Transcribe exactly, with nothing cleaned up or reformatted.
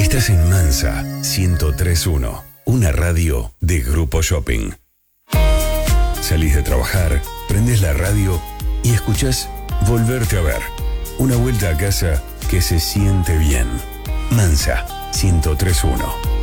Estás en Mansa ciento tres punto uno, una radio de Grupo Shopping. Salís de trabajar, prendés la radio y escuchás Volverte a ver. Una vuelta a casa que se siente bien. Mansa ciento tres punto uno.